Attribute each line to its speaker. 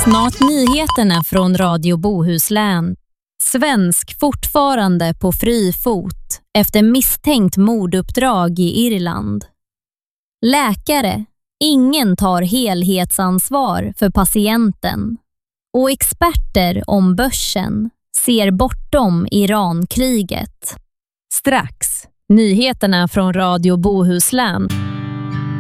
Speaker 1: Snart nyheterna från Radio Bohuslän. Svensk fortfarande på fri fot efter misstänkt morduppdrag i Irland. Läkare, ingen tar helhetsansvar för patienten. Och experter om börsen ser bortom Irankriget. Strax, nyheterna från Radio Bohuslän.